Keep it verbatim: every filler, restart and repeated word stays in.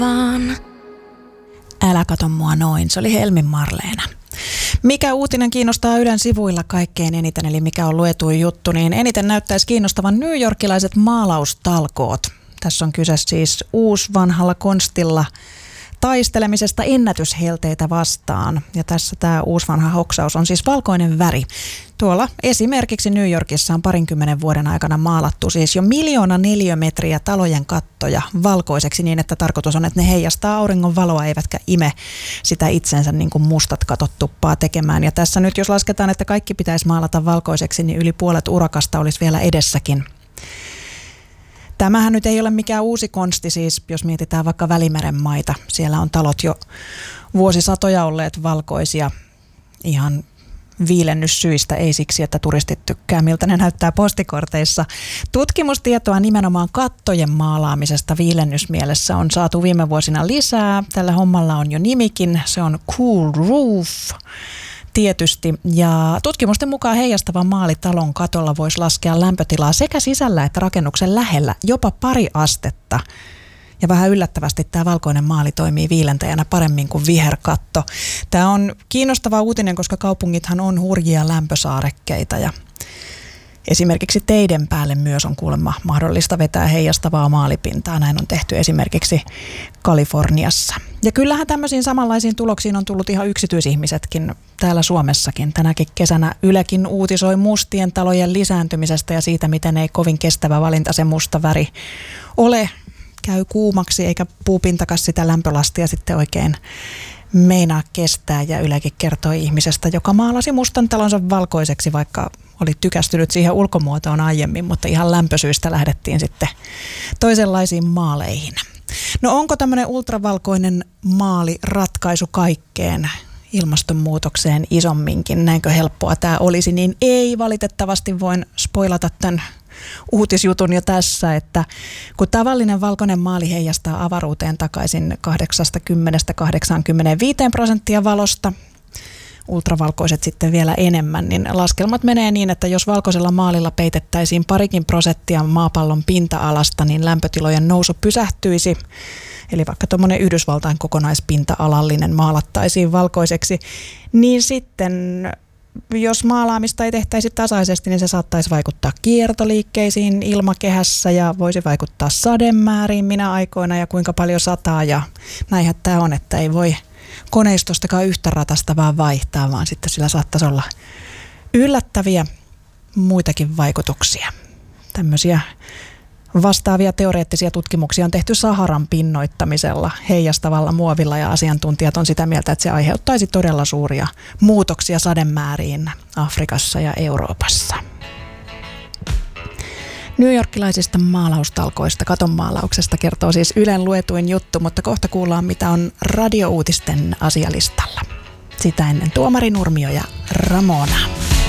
vaan. Älä kato mua noin, se oli Helmin Marleena. Mikä uutinen kiinnostaa Ylen sivuilla kaikkein eniten, eli mikä on luetuin juttu, niin eniten näyttäisi kiinnostavan newyorkilaiset maalaustalkoot. Tässä on kyse siis uusvanhalla konstilla taistelemisesta ennätyshelteitä vastaan. Ja tässä tämä uusvanha hoksaus on siis valkoinen väri. Tuolla esimerkiksi New Yorkissa on parinkymmenen vuoden aikana maalattu siis jo miljoona neliömetriä talojen kattoja valkoiseksi niin, että tarkoitus on, että ne heijastaa auringon valoa eivätkä ime sitä itsensä niin kuin mustat katot tuppaa tekemään. Ja tässä nyt jos lasketaan, että kaikki pitäisi maalata valkoiseksi, niin yli puolet urakasta olisi vielä edessäkin. Tämähän nyt ei ole mikään uusi konsti siis, jos mietitään vaikka Välimeren maita. Siellä on talot jo vuosisatoja olleet valkoisia ihan viilennyssyistä, ei siksi, että turistit tykkää, miltä ne näyttää postikorteissa. Tutkimustietoa nimenomaan kattojen maalaamisesta viilennysmielessä on saatu viime vuosina lisää. Tällä hommalla on jo nimikin, se on Cool Roof. Tietysti. Ja tutkimusten mukaan heijastava maali talon katolla voisi laskea lämpötilaa sekä sisällä että rakennuksen lähellä jopa pari astetta. Ja vähän yllättävästi tämä valkoinen maali toimii viilentäjänä paremmin kuin viherkatto. Tämä on kiinnostava uutinen, koska kaupungithan on hurjia lämpösaarekkeita ja esimerkiksi teiden päälle myös on kuulemma mahdollista vetää heijastavaa maalipintaa. Näin on tehty esimerkiksi Kaliforniassa. Ja kyllähän tämmöisiin samanlaisiin tuloksiin on tullut ihan yksityisihmisetkin täällä Suomessakin. Tänäkin kesänä Ylekin uutisoi mustien talojen lisääntymisestä ja siitä, miten ei kovin kestävä valinta se musta väri ole. Käy kuumaksi eikä puupintakas sitä lämpölastia sitten oikein meinaa kestää. Ja Ylekin kertoi ihmisestä, joka maalasi mustan talonsa valkoiseksi, vaikka oli tykästynyt siihen ulkomuotoon aiemmin, mutta ihan lämpösyistä lähdettiin sitten toisenlaisiin maaleihin. No onko tämmöinen ultravalkoinen maali ratkaisu kaikkeen ilmastonmuutokseen isomminkin? Näinkö helppoa tämä olisi? Niin ei valitettavasti, voin spoilata tämän uutisjutun jo tässä, että kun tavallinen valkoinen maali heijastaa avaruuteen takaisin kahdeksankymmentä kahdeksankymmentäviisi prosenttia valosta, ultravalkoiset sitten vielä enemmän, niin laskelmat menee niin, että jos valkoisella maalilla peitettäisiin parikin prosenttia maapallon pinta-alasta, niin lämpötilojen nousu pysähtyisi. Eli vaikka tuommoinen Yhdysvaltain kokonaispinta-alallinen maalattaisiin valkoiseksi, niin sitten jos maalaamista ei tehtäisi tasaisesti, niin se saattaisi vaikuttaa kiertoliikkeisiin ilmakehässä ja voisi vaikuttaa sademääriin minä aikoina ja kuinka paljon sataa. Ja näinhän tämä on, että ei voi koneistostakaan yhtä ratasta vaan vaihtaa, vaan sitten sillä saattaisi olla yllättäviä muitakin vaikutuksia. Tämmöisiä vastaavia teoreettisia tutkimuksia on tehty Saharan pinnoittamisella heijastavalla muovilla ja asiantuntijat on sitä mieltä, että se aiheuttaisi todella suuria muutoksia sademääriin Afrikassa ja Euroopassa. Newyorkilaisista maalaustalkoista, katonmaalauksesta kertoo siis Ylen luetuin juttu, mutta kohta kuullaan mitä on radiouutisten asialistalla. Sitä ennen Tuomari Nurmio ja Ramona.